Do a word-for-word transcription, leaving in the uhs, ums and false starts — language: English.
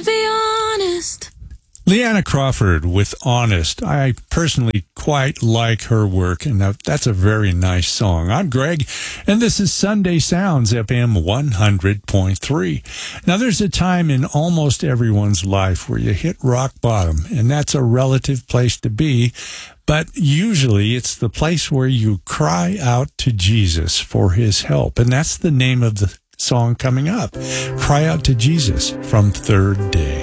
be honest. Leanna Crawford with Honest. I personally quite like her work, and that's a very nice song. I'm Greg, and this is Sunday Sounds, F M one hundred point three. Now, there's a time in almost everyone's life where you hit rock bottom, and that's a relative place to be, but usually it's the place where you cry out to Jesus for his help, and that's the name of the song coming up, Cry Out to Jesus from Third Day.